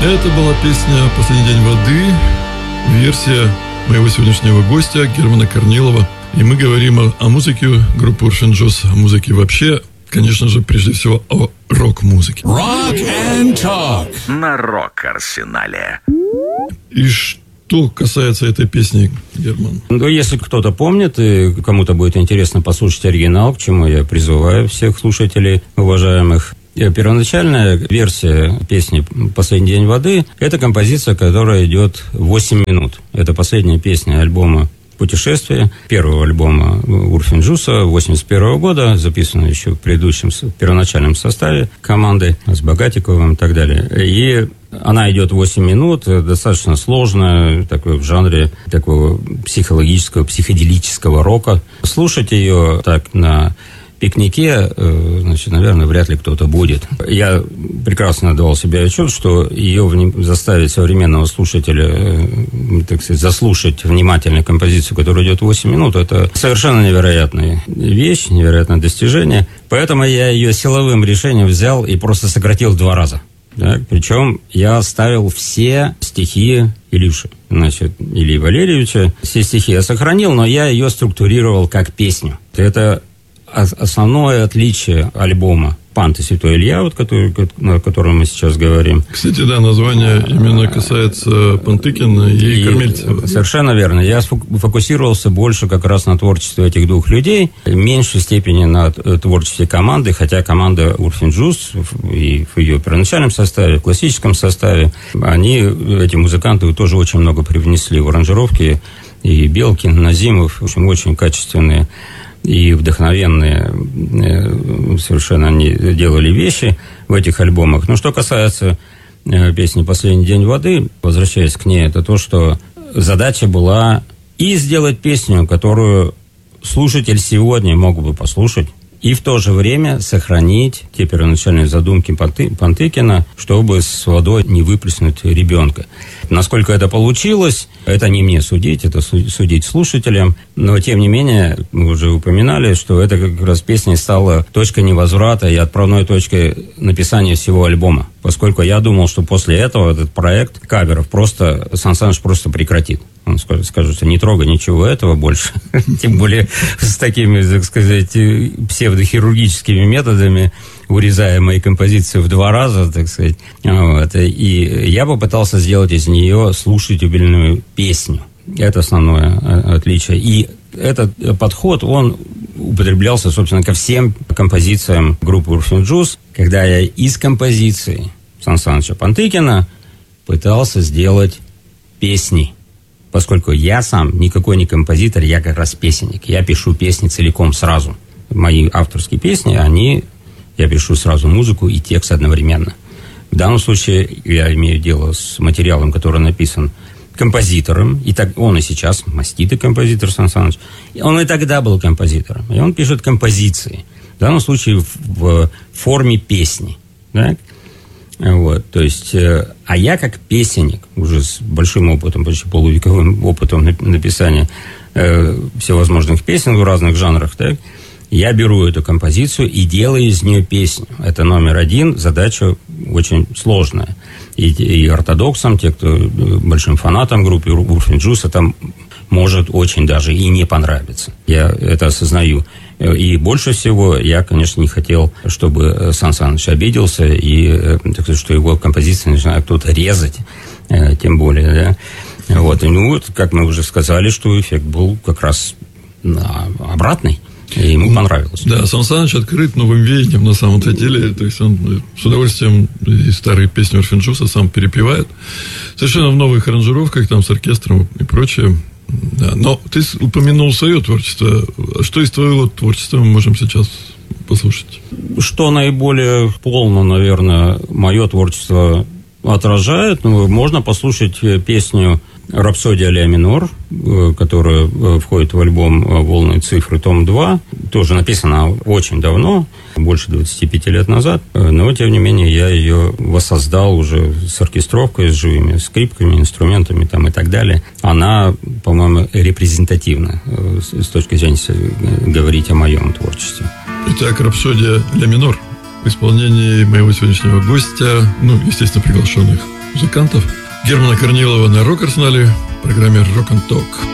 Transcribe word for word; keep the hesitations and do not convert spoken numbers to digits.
Это была песня «Последний день воды», версия моего сегодняшнего гостя Германа Корнилова. И мы говорим о, о музыке группы Orphan Джуз, о музыке вообще, конечно же, прежде всего о рок-музыке. Rock and Talk на Рок-Арсенале. И что касается этой песни, Герман? Ну, если кто-то помнит, и кому-то будет интересно послушать оригинал, к чему я призываю всех слушателей, уважаемых. Первоначальная версия песни «Последний день воды» – это композиция, которая идет восемь минут. Это последняя песня альбома «Путешествие», первого альбома Orphan Джуза восемьдесят первого года, записанная еще в предыдущем, в первоначальном составе команды с Богатиковым и так далее. И она идет восемь минут, достаточно сложная, такой в жанре такого психологического, психоделического рока. Слушать ее так на пикнике, значит, наверное, вряд ли кто-то будет. Я прекрасно отдавал себе отчет, что ее заставить современного слушателя, так сказать, заслушать внимательно композицию, которая идет восемь минут, это совершенно невероятная вещь, невероятное достижение. Поэтому я ее силовым решением взял и просто сократил в два раза. Так, причем я оставил все стихи Илюши, значит, Ильи Валерьевича. Все стихи я сохранил, но я ее структурировал как песню. Это основное отличие альбома «Пант и Святой Илья», вот, который, о котором мы сейчас говорим. Кстати, да, название именно касается Пантыкина и, и Кормильцева. Совершенно верно. Я фокусировался больше как раз на творчестве этих двух людей, в меньшей степени на творчестве команды, хотя команда Orphan Джуз и в ее первоначальном составе, в классическом составе, они, эти музыканты, тоже очень много привнесли в аранжировки. И Белкин, Назимов, в общем, очень качественные и вдохновенные совершенно они делали вещи в этих альбомах. Но что касается песни «Последний день воды», возвращаясь к ней, это то, что задача была и сделать песню, которую слушатель сегодня мог бы послушать, и в то же время сохранить те первоначальные задумки Пантыкина, чтобы с водой не выплеснуть ребенка. Насколько это получилось, это не мне судить, это судить слушателям. Но, тем не менее, мы уже упоминали, что это как раз песня стала точкой невозврата и отправной точкой написания всего альбома. Поскольку я думал, что после этого этот проект каверов просто Сан Саныч просто прекратит. Он скажет, скажет, что не трогай ничего этого больше. Тем более с такими, так сказать, псевдохирургическими методами, урезая мои композиции в два раза, так сказать. Вот. И я попытался сделать из нее слушательную песню. Это основное отличие. И этот подход, он употреблялся, собственно, ко всем композициям группы Orphan Джуз, когда я из композиции Сан Саныча Пантыкина пытался сделать песни. Поскольку я сам никакой не композитор, я как раз песенник. Я пишу песни целиком сразу. Мои авторские песни, они... Я пишу сразу музыку и текст одновременно. В данном случае я имею дело с материалом, который написан композитором. И так он и сейчас маститый композитор Сан Саныч. Он и тогда был композитором. И он пишет композиции. В данном случае в, в форме песни. Так? Вот, то есть, э, а я как песенник, уже с большим опытом, почти полувековым опытом написания э, всевозможных песен в разных жанрах, так, я беру эту композицию и делаю из нее песню. Это номер один, задача очень сложная. И, и ортодоксам, те, кто большим фанатам группы Orphan Джуз, это может очень даже и не понравиться. Я это осознаю. И больше всего я, конечно, не хотел, чтобы Сан Саныч обиделся, и так сказать, что его композиции начинает кто-то резать, тем более, да. Вот. И, ну, вот, как мы уже сказали, что эффект был как раз обратный. И ему понравилось. Да, Сан Саныч открыт новым веянием на самом-то деле. То есть он с удовольствием и старые песни Orphan Джуза сам перепевает. Совершенно в новых аранжировках, там с оркестром и прочее. Да. Но ты упомянул свое творчество. Что из твоего творчества мы можем сейчас послушать? Что наиболее полно, наверное, мое творчество отражает. Ну, можно послушать песню «Рапсодия ля минор», которая входит в альбом «Волны цифры», том два. Тоже написана очень давно, больше двадцати пяти лет назад. Но, тем не менее, я ее воссоздал уже с оркестровкой, с живыми скрипками, инструментами там, и так далее. Она, по-моему, репрезентативна с точки зрения говорить о моем творчестве. Итак, «Рапсодия ля минор» в исполнении моего сегодняшнего гостя, ну, естественно, приглашенных музыкантов. Германа Корнилова на Рок-Арсенале в программе Rock and Talk.